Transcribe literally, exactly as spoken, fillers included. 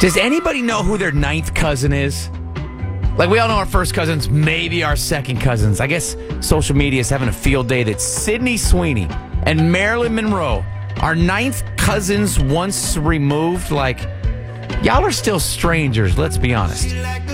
Does anybody know who their ninth cousin is? Like, we all know our first cousins, maybe our second cousins. I guess social media is having a field day that Sydney Sweeney and Marilyn Monroe, our ninth cousins once removed. Like, y'all are still strangers, let's be honest.